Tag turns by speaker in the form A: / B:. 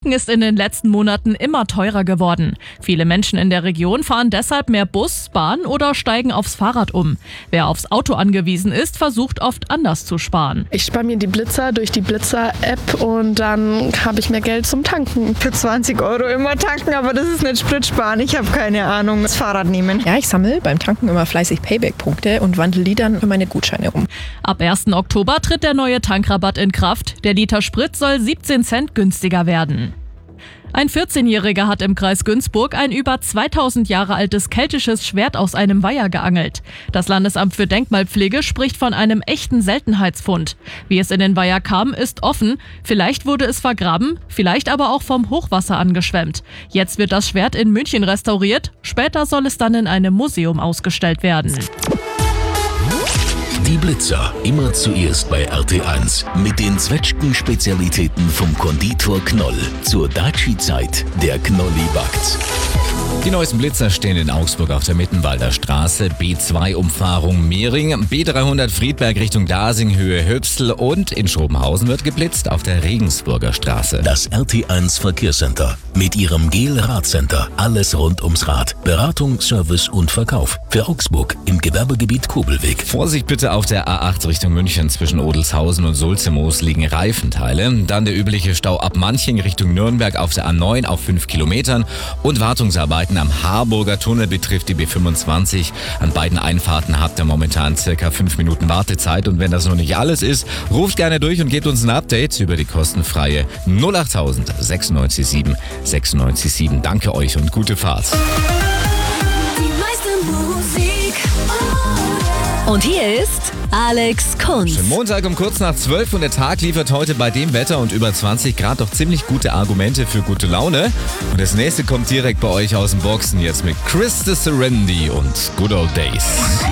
A: Tanken ist in den letzten Monaten immer teurer geworden. Viele Menschen in der Region fahren deshalb mehr Bus, Bahn oder steigen aufs Fahrrad um. Wer aufs Auto angewiesen ist, versucht oft anders zu sparen.
B: Ich spare mir die Blitzer durch die Blitzer-App und dann habe ich mehr Geld zum Tanken.
C: Für 20 € immer tanken, aber das ist nicht Sprit sparen. Ich habe keine Ahnung. Das Fahrrad nehmen.
D: Ja, ich sammle beim Tanken immer fleißig Payback-Punkte und wandle die dann für meine Gutscheine um.
A: Ab 1. Oktober tritt der neue Tankrabatt in Kraft. Der Liter Sprit soll 17 Cent günstiger werden. Ein 14-Jähriger hat im Kreis Günzburg ein über 2000 Jahre altes keltisches Schwert aus einem Weiher geangelt. Das Landesamt für Denkmalpflege spricht von einem echten Seltenheitsfund. Wie es in den Weiher kam, ist offen. Vielleicht wurde es vergraben, vielleicht aber auch vom Hochwasser angeschwemmt. Jetzt wird das Schwert in München restauriert. Später soll es dann in einem Museum ausgestellt werden.
E: Die Blitzer, immer zuerst bei RT1 mit den Zwetschgen-Spezialitäten vom Konditor Knoll. Zur Daci-Zeit, der Knolli backt.
F: Die neuesten Blitzer stehen in Augsburg auf der Mittenwalder Straße, B2-Umfahrung Mehring, B300 Friedberg Richtung Dasing, Höhe Höchstl und in Schobenhausen wird geblitzt auf der Regensburger Straße.
E: Das RT1 Verkehrscenter mit ihrem Gel-Radcenter. Alles rund ums Rad. Beratung, Service und Verkauf. Für Augsburg im Gewerbegebiet Kobelweg.
F: Vorsicht bitte auf der A8 Richtung München. Zwischen Odelshausen und Sulzemoos liegen Reifenteile. Dann der übliche Stau ab Manching Richtung Nürnberg auf der A9 auf 5 Kilometern. Und Wartungsarbeiten am Harburger Tunnel betrifft die B25. An beiden Einfahrten habt ihr momentan circa 5 Minuten Wartezeit. Und wenn das noch nicht alles ist, ruft gerne durch und gebt uns ein Update über die kostenfreie 08000 967 967. Danke euch und gute Fahrt.
G: Und hier ist Alex Kunz.
F: Montag um kurz nach 12 und der Tag liefert heute bei dem Wetter und über 20 Grad doch ziemlich gute Argumente für gute Laune. Und das nächste kommt direkt bei euch aus dem Boxen jetzt mit Chris the Serenity und Good Old Days.